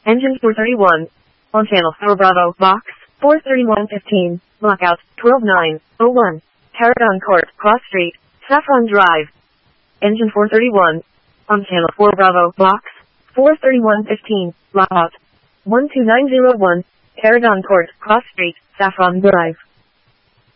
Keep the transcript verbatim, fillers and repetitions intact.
Engine four thirty-one. On channel four Bravo, box, four thirty-one fifteen, lockout, twelve nine oh one. Tarragon Court, Cross Street, Saffron Drive. Engine four thirty-one. On channel four Bravo, box, four thirty-one fifteen, lockout, one two nine oh one. Tarragon Court, Cross Street, Saffron Drive.